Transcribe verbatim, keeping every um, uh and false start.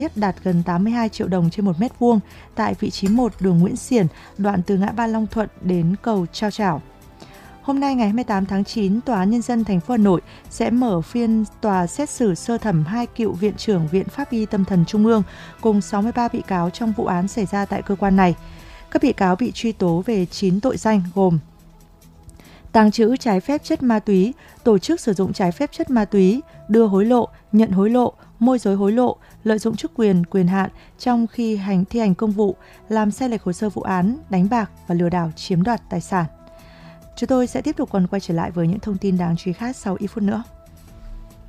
đạt gần tám mươi hai triệu đồng trên một mét vuông tại vị trí một đường Nguyễn Xiển, đoạn từ ngã ba Long Thuận đến cầu Trao Chảo. Hôm nay ngày hai mươi tám tháng chín, Tòa án Nhân dân thành phố Hà Nội sẽ mở phiên tòa xét xử sơ thẩm hai cựu Viện trưởng Viện Pháp y Tâm thần Trung ương cùng sáu mươi ba bị cáo trong vụ án xảy ra tại cơ quan này. Các bị cáo bị truy tố về chín tội danh gồm tàng trữ trái phép chất ma túy, tổ chức sử dụng trái phép chất ma túy, đưa hối lộ, nhận hối lộ, môi giới hối lộ, lợi dụng chức quyền, quyền hạn trong khi hành thi hành công vụ, làm sai lệch hồ sơ vụ án, đánh bạc và lừa đảo chiếm đoạt tài sản. Chúng tôi sẽ tiếp tục còn quay trở lại với những thông tin đáng chú ý khác sau ít phút nữa.